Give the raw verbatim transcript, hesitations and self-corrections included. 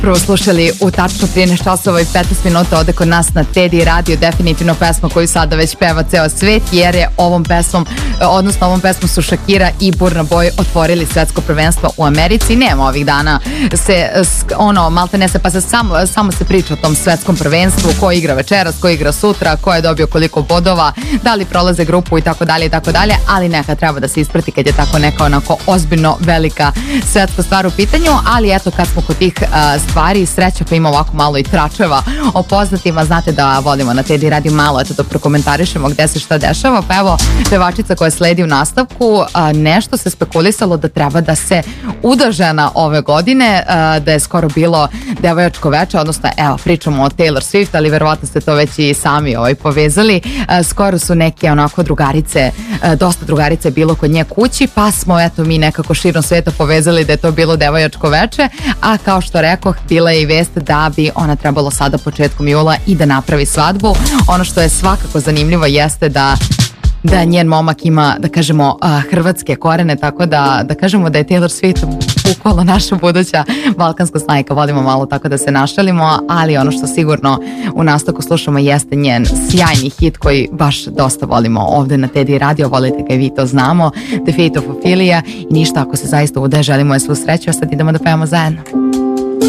prvo slušali u tačno trinaest časova i petnaest minuta ovde kod nas na Teddy Radio, definitivno pesma koju sada već peva ceo svet, jer je ovom pesmom, odnosno ovom pesmom su Shakira i Burna Boy otvorili svetsko prvenstvo u Americi. Nema ovih dana se, ono, malte ne se, pa se samo, samo se priča o tom svetskom prvenstvu, ko igra večeras, ko igra sutra, ko je dobio koliko bodova, da li prolaze grupu i tako dalje i tako dalje, ali neka treba da se isprati kad je tako neka onako ozbiljno velika svetska stvar u pitanju. Ali eto, kad smo kod tih uh, stvari, sreća pa ima ovako malo i tračeva o poznatima, znate da volimo na Teddy Radio malo eto da prokomentarišemo gde se šta dešava, pa evo pevačica koja sledi u nastavku, uh, nešto se spekulisalo da treba da se uda žena ove godine, uh, da je skoro bilo devojačko veče, odnosno evo pričamo o Taylor Swift, ali verovatno ste to već i sami ovaj, povezali, uh, skoro su neke onako drugarice, uh, dosta drugarice bilo kod nje kući, pa smo eto mi nekako širom sveta povezali da je to bilo devojačko veče, a kao što rekoh, bila je i vest da bi ona trebalo sada početkom jula i da napravi svadbu. Ono što je svakako zanimljivo jeste da da njen momak ima, da kažemo, uh, hrvatske korene, tako da, da kažemo da je Taylor Swift bukvalno naša buduća balkanska snajka. Volimo malo tako da se našalimo, ali ono što sigurno u nastavku slušamo jeste njen sjajni hit koji baš dosta volimo ovde na Teddy Radio. Volite ga i vi, to znamo. The Fate of Ophelia. I ništa, ako se zaista ude, želimo je svu sreću, a sad idemo da pevamo zajedno.